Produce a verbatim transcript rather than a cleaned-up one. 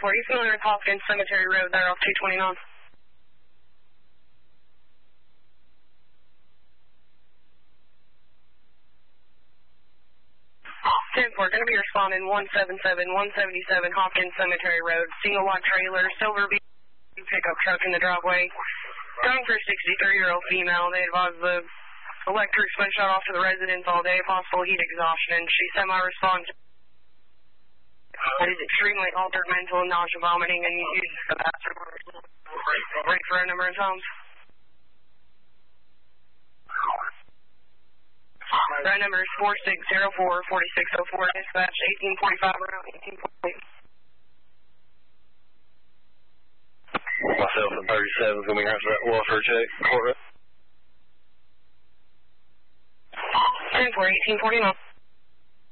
four, you familiar with Hopkins Cemetery Road there off two twenty-nine? ten four, going to be responding one seven seven, one seventy-seven Hopkins Cemetery Road, single wide trailer, silver V pickup truck in the driveway. Going for a sixty-three-year-old female. They advise the electric's been shut off to the residents all day, possible heat exhaustion. She semi-responds. It is extremely altered mental and nausea, vomiting, and you use the bathroom. Break for a number of times. That number is four six zero four, four six zero four, dispatch eighteen forty-five around eighteen forty. Myself and thirty-seven is going to be here for that welfare check. Court. ten four, eighteen forty-nine.